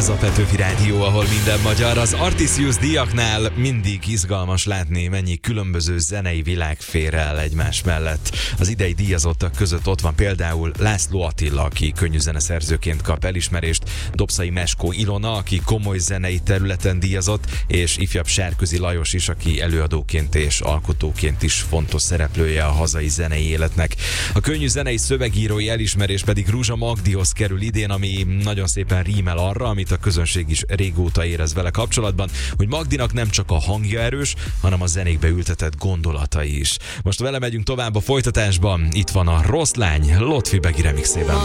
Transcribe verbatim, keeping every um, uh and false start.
Ez a Petőfi Rádió, ahol minden magyar. Az Artisius díjaknál mindig izgalmas látni, mennyi különböző zenei világ fér el egymás mellett. Az idei díjazottak között ott van például László Attila, aki könnyű zeneszerzőként kap elismerést, Dobszai Meskó Ilona, aki komoly zenei területen díjazott, és ifjabb Sárközi Lajos is, aki előadóként és alkotóként is fontos szereplője a hazai zenei életnek. A könnyű zenei szövegírói elismerés pedig Ruzsa Magdihoz kerül idén, ami nagyon szépen rímel arra, amit a közönség is régóta érez vele kapcsolatban, hogy Magdinak nem csak a hangja erős, hanem a zenékbe ültetett gondolatai is. Most vele megyünk tovább a folytatásban. Itt van a Rossz Lány Lotfi Begi remixében.